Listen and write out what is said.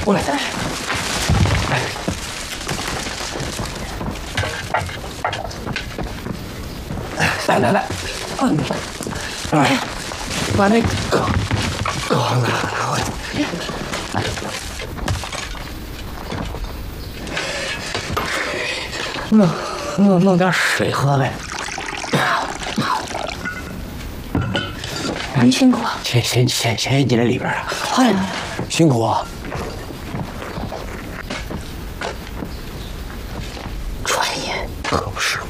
过来。来，把那狗拿回来。弄点水喝呗。 您辛苦。 先进来里边啊。 快点。 辛苦啊。 专业。 可不是。